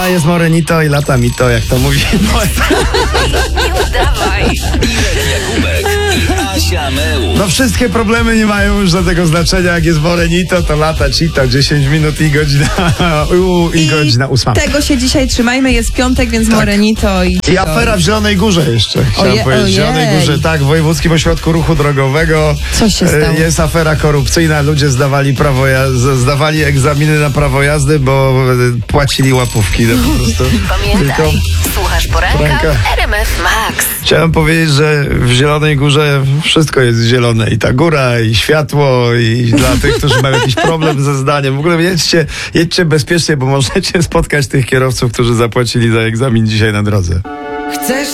A jest morenito i lata mi to, jak to mówi. Nie udawaj. Irek Jakubek i Asia Mełu. No wszystkie problemy nie mają już żadnego znaczenia. Jak jest morenito, to lata ci to 10 minut i godzina godzina 8. Tego się dzisiaj trzymajmy, jest piątek, więc morenito I afera w Zielonej Górze jeszcze, chciałem powiedzieć. W Zielonej Górze, tak, w Wojewódzkim Ośrodku Ruchu Drogowego. Co się stało? Jest afera korupcyjna, ludzie zdawali egzaminy na prawo jazdy, bo płacili łapówki. No, po prostu. Pamiętaj, słuchasz poranka RMF Max. Chciałem powiedzieć, że w Zielonej Górze wszystko jest zielone. I ta góra, i światło, i dla tych, którzy mają jakiś problem ze zdaniem. W ogóle jedźcie bezpiecznie, bo możecie spotkać tych kierowców, którzy zapłacili za egzamin dzisiaj na drodze. Chcesz